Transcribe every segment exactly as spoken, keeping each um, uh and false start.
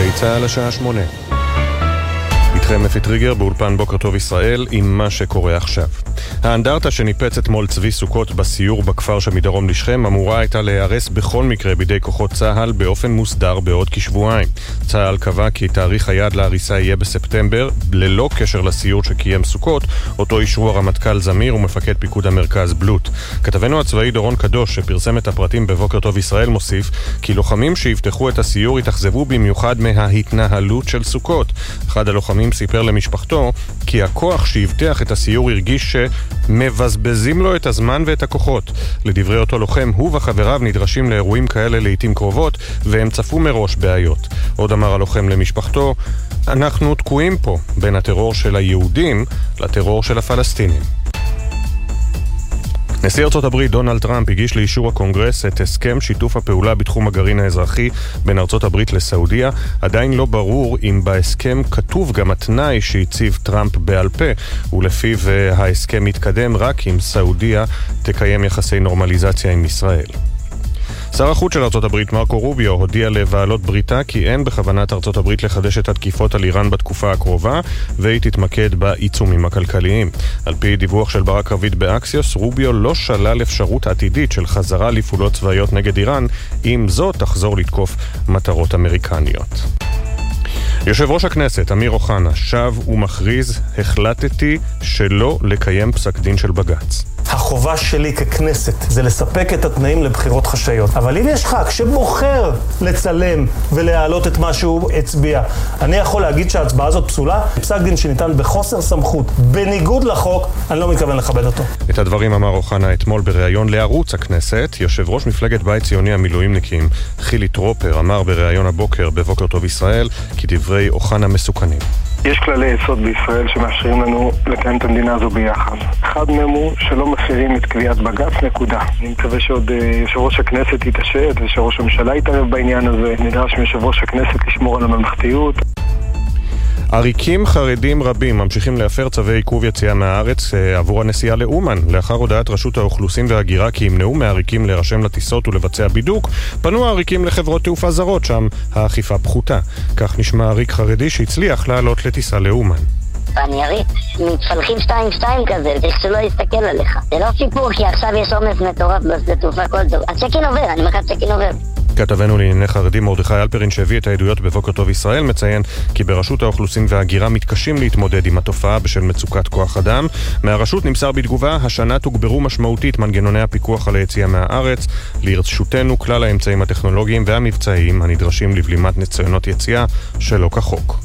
גלי צהל השעה שמונה. איתכם אפי טריגר באולפן בוקר טוב ישראל עם מה שקורה עכשיו. האנדרטה שניפץ אתמול צבי סוכות בסיור בכפר שמדרום לשכם אמורה הייתה להיהרס בכל מקרה בידי כוחות צהל באופן מוסדר בעוד כשבועיים. צהל קבע כי תאריך היעד להריסה יהיה בספטמבר ללא קשר לסיור שקיים סוכות, אותו אישרו הרמטכ"ל זמיר ומפקד פיקוד המרכז בלוט. כתבנו הצבאי דורון קדוש שפרסם את הפרטים בבוקר טוב ישראל מוסיף כי לוחמים שיפתחו את הסיור התאכזבו במיוחד מההתנהלות של סוכות. אחד הלוחמים סיפר למשפחתו כי הכוח שיבטח את הסיור הרגיש שמבזבזים לו את הזמן ואת הכוחות. לדברי אותו לוחם, הוא וחבריו נדרשים לאירועים כאלה לעתים קרובות והם צפו מראש בעיות. עוד אמר הלוחם למשפחתו, אנחנו תקועים פה בין הטרור של היהודים לטרור של הפלסטינים. נשיא ארצות הברית דונלד טראמפ הגיש לאישור הקונגרס את הסכם שיתוף הפעולה בתחום הגרעין האזרחי בין ארצות הברית לסעודיה. עדיין לא ברור אם בהסכם כתוב גם התנאי שהציב טראמפ בעל פה, ולפיו ההסכם יתקדם רק אם סעודיה תקיים יחסי נורמליזציה עם ישראל. שר החוץ של ארצות הברית מרקו רוביו הודיע לבעלות בריתה כי אין בכוונת ארצות הברית לחדש את התקיפות על איראן בתקופה הקרובה והיא תתמקד בעיצומים הכלכליים. על פי דיווח של ברק רביד באקסיוס, רוביו לא שלל אפשרות עתידית של חזרה לפעולות צבאיות נגד איראן אם זו תחזור לתקוף מטרות אמריקניות. יושב ראש הכנסת אמיר אוחנה שב ומכריז, החלטתי שלא לקיים פסק דין של בג"ץ. החובה שלי ככנסת זה לספק את התנאים לבחירות חשאיות. אבל אם יש ח"כ שבוחר לצלם ולהעלות את מה שהוא הצביע, אני יכול להגיד שההצבעה הזאת פסולה? פסק דין שניתן בחוסר סמכות, בניגוד לחוק, אני לא מתכוון לכבד אותו. את הדברים אמר אוחנה אתמול בריאיון לערוץ הכנסת. יושב ראש מפלגת בית ציוני המילואימניקים חילי טרופר אמר בריאיון הבוקר בבוקר טוב ישראל כי דברי אוחנה מסוכנים. יש כללי יסוד בישראל שמאפשרים לנו לקיים את המדינה הזו ביחד. אחד מהם הוא שלא מפירים את קביעת בג"ץ, נקודה. אני מקווה שעוד יושב ראש הכנסת יתעשת ושראש הממשלה יתערב בעניין הזה. נדרש מיושב ראש הכנסת לשמור על הממלכתיות. עריקים חרדים רבים ממשיכים להפר צווי עיכוב יציאה מהארץ עבור הנסיעה לאומן. לאחר הודעת רשות האוכלוסין וההגירה כי ימנעו מהעריקים להירשם לטיסות ולבצע בידוק, פנו העריקים לחברות תעופה זרות, שם האכיפה פחותה. כך נשמע עריק חרדי שהצליח לעלות לטיסה לאומן. אני עריק, מתפלחים שתיים שתיים כזה, צריך שלא יסתכל עליך. זה לא סיפור כי עכשיו יש עומס מטורף בשדה תעופה כל טוב. הצ'קין עובר, אני מחד צ'קין עובר. כתבנו לענייני חרדים מרדכי אלפרין שהביא את העדויות בבוקר טוב ישראל מציין כי ברשות האוכלוסין וההגירה מתקשים להתמודד עם התופעה בשל מצוקת כוח אדם. מהרשות נמסר בתגובה, השנה תוגברו משמעותית מנגנוני הפיקוח על היציאה מהארץ, לרשותנו כלל האמצעים הטכנולוגיים והמבצעיים הנדרשים לבלימת ניסיונות יציאה שלא כחוק.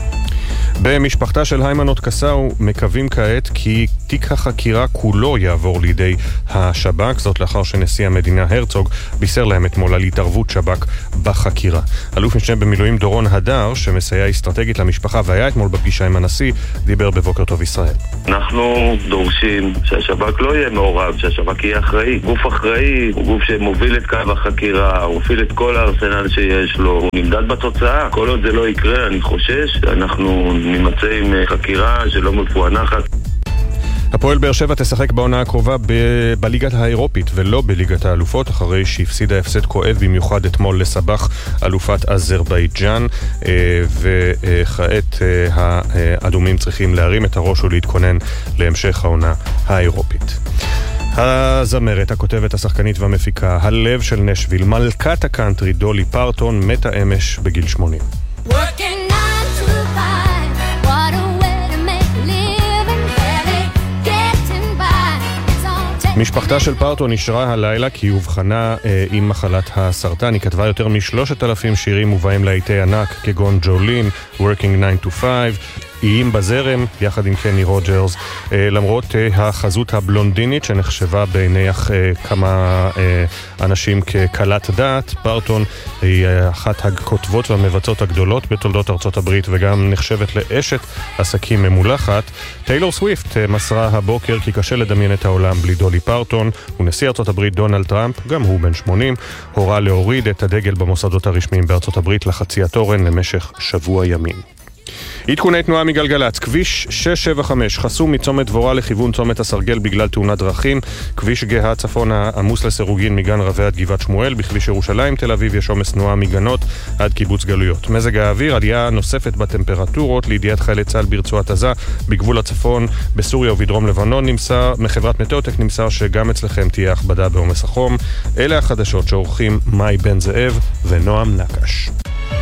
במשפחתה של היימנוט קסאו מקווים כעת כי תיק החקירה כולו יעבור לידי השב"כ, זאת לאחר שנשיא המדינה הרצוג בישר להם אתמול על התערבות שב"כ בחקירה. אלוף משנה במילואים דורון הדר, שמסייע אסטרטגית למשפחה והיה אתמול בפגישה עם הנשיא, דיבר בבוקר טוב ישראל. אנחנו דורשים שהשב"כ לא יהיה מעורב, שהשב"כ יהיה אחראי. גוף אחראי הוא גוף שמוביל את קו החקירה, הוא מוביל את כל הארסנל שיש לו, הוא נמדד בתוצאה. כל עוד זה לא יקרה, אני חושש שאנחנו נמצא עם חקירה שלא מפוענחת. הפועל באר שבע תשחק בעונה הקרובה ב- בליגת האירופית ולא בליגת האלופות, אחרי שהפסידה הפסד כואב במיוחד אתמול לסבח אלופת אזרבייג'אן, וכעת האדומים צריכים להרים את הראש ולהתכונן להמשך העונה האירופית. הזמרת, הכותבת, השחקנית והמפיקה, הלב של נשוויל, מלכת הקאנטרי דולי פרטון, מתה אמש בגיל שמונים. משפחתה של פרטון נשארה הלילה כי היא הובחנה אה, עם מחלת הסרטן. היא כתבה יותר משלושת אלפים שירים ובהם להיטי ענק כגון ג'ולין, Working nine to five, איים בזרם, יחד עם קני רוג'רס. אה, למרות אה, החזות הבלונדינית שנחשבה בעיני אה, כמה אה, אנשים כקלת דעת, פרטון היא אה, אחת הכותבות והמבצעות הגדולות בתולדות ארצות הברית וגם נחשבת לאשת עסקים ממולחת. טיילור סוויפט אה, מסרה הבוקר כי קשה לדמיין את העולם בלי דולי פרטון, ונשיא ארצות הברית דונלד טראמפ, גם הוא בן שמונים, הורה להוריד את הדגל במוסדות הרשמיים בארצות הברית לחצי התורן למשך שבוע ימים. עדכוני תנועה מגלגלץ, כביש שש שבע חמש חסום מצומת דבורה לכיוון צומת הסרגל בגלל תאונת דרכים, כביש גאה צפון עמוס לסירוגין מגן רבי עד גבעת שמואל, בכביש ירושלים תל אביב יש עומס תנועה מגנות עד קיבוץ גלויות. מזג האוויר, עלייה נוספת בטמפרטורות לידיעת חיילי צה"ל ברצועת עזה, בגבול הצפון בסוריה ובדרום לבנון. נמסר מחברת מטאוטק נמסר שגם אצלכם תהיה הכבדה בעומס החום. אלה החדשות שעורכים מאי בן זאב ונועם נקש.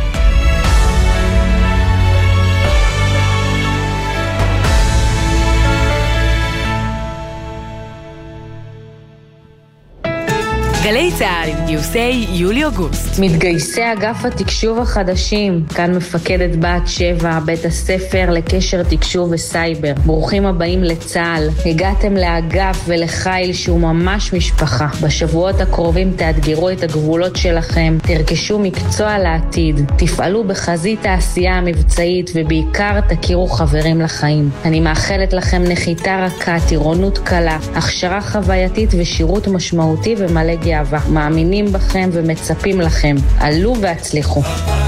גלי צהל עם גיוסי יולי-אוגוסט. מתגייסי אגף התקשוב החדשים, כאן מפקדת בת שבע, בית הספר לקשר תקשוב וסייבר. ברוכים הבאים לצהל. הגעתם לאגף ולחיל שהוא ממש משפחה. בשבועות הקרובים תאתגרו את הגבולות שלכם, תרכשו מקצוע לעתיד, תפעלו בחזית העשייה המבצעית ובעיקר תכירו חברים לחיים. אני מאחלת לכם נחיתה רכה, טירונות קלה, הכשרה חווייתית ושירות משמעותי ומלא גאווה. מאמינים בכם ומצפים לכם. עלו והצליחו.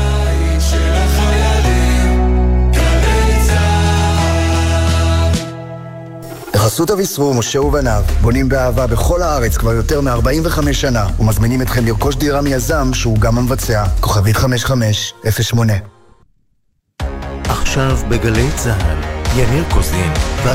בחסות אביסרור, משה ובניו, בונים באהבה בכל הארץ כבר יותר מ-ארבעים וחמש שנה, ומזמינים אתכם לרכוש דירה מיזם שהוא גם המבצע. כוכבית חמש חמש אפס שמונה. עכשיו בגלי צהל, יניר קוזין.